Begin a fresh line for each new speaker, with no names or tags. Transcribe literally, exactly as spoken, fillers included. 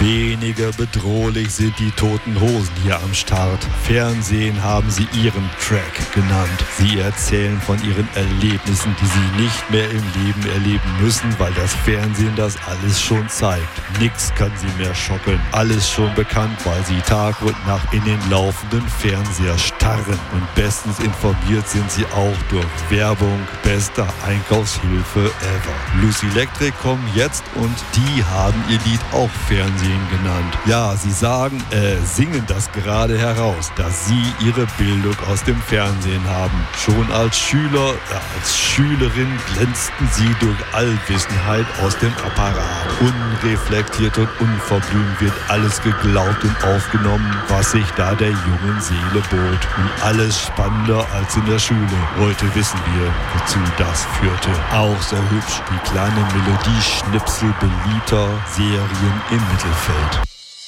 Weniger bedrohlich sind die Toten Hosen hier am Start. Fernsehen haben sie ihren Track genannt. Sie erzählen von ihren Erlebnissen, die sie nicht mehr im Leben erleben müssen, weil das Fernsehen das alles schon zeigt. Nix kann sie mehr schocken. Alles schon bekannt, weil sie Tag und Nacht in den laufenden Fernseher starren. Und bestens informiert sind sie auch durch Werbung. Bester Einkaufshilfe ever. Lucy Electric kommen jetzt und die haben ihr Lied auch Fernsehen genannt. Ja, sie sagen, äh, singen das gerade heraus, dass sie ihre Bildung aus dem Fernsehen haben. Schon als Schüler, äh, als Schülerin glänzten sie durch Allwissenheit aus dem Apparat. Unreflektiert und unverblümt wird alles geglaubt und aufgenommen, was sich da der jungen Seele bot. Und alles spannender als in der Schule. Heute wissen wir, wozu das führte. Auch so hübsch, die kleine Melodie-Schnipsel beliebter Serien im Mittelfeld.